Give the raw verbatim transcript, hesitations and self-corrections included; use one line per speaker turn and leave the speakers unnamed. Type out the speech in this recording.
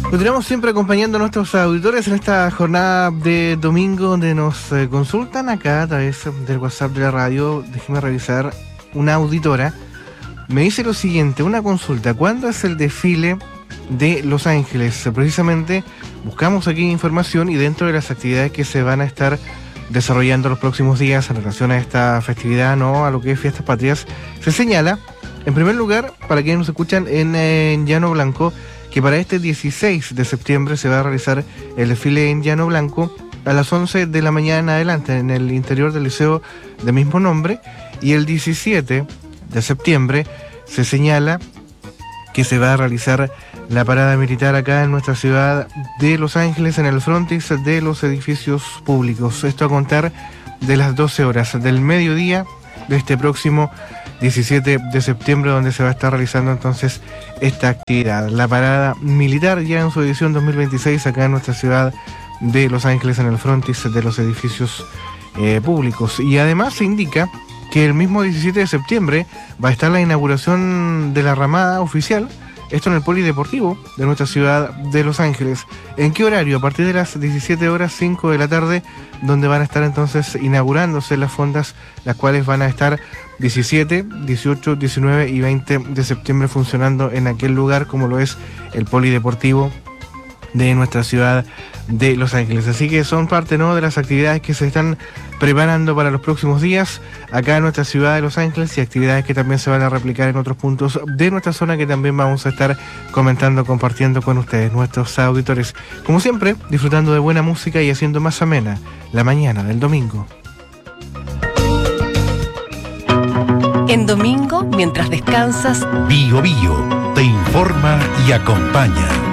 Continuamos siempre acompañando a nuestros auditores en esta jornada de domingo donde nos eh, consultan acá a través del WhatsApp de la radio. Déjeme revisar. Una auditora me dice lo siguiente, una consulta: ¿cuándo es el desfile de Los Ángeles? Precisamente buscamos aquí información y dentro de las actividades que se van a estar desarrollando los próximos días en relación a esta festividad, no a lo que es Fiestas Patrias, se señala, en primer lugar, para quienes nos escuchan en, en Llano Blanco, que para este dieciséis de septiembre se va a realizar el desfile en Llano Blanco a las once de la mañana en adelante en el interior del liceo de mismo nombre, y el diecisiete de septiembre se señala que se va a realizar la parada militar acá en nuestra ciudad de Los Ángeles, en el frontis de los edificios públicos. Esto a contar de las doce horas del mediodía de este próximo diecisiete de septiembre, donde se va a estar realizando entonces esta actividad. La parada militar ya en su edición dos mil veintiséis acá en nuestra ciudad de Los Ángeles, en el frontis de los edificios eh, públicos. Y además se indica que el mismo diecisiete de septiembre va a estar la inauguración de la ramada oficial, esto en el polideportivo de nuestra ciudad de Los Ángeles. ¿En qué horario? A partir de las diecisiete horas cinco de la tarde, donde van a estar entonces inaugurándose las fondas, las cuales van a estar diecisiete, dieciocho, diecinueve y veinte de septiembre funcionando en aquel lugar como lo es el polideportivo de nuestra ciudad de Los Ángeles. Así que son parte, ¿no?, de las actividades que se están preparando para los próximos días acá en nuestra ciudad de Los Ángeles, y actividades que también se van a replicar en otros puntos de nuestra zona que también vamos a estar comentando, compartiendo con ustedes, nuestros auditores. Como siempre, disfrutando de buena música y haciendo más amena la mañana del domingo.
En domingo, mientras descansas,
Bio Bio te informa y acompaña.